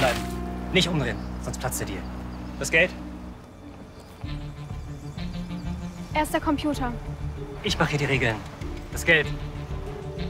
bleiben. Nicht umdrehen, sonst platzt der Deal. Das Geld? Erst der Computer. Ich mache hier die Regeln. Das Geld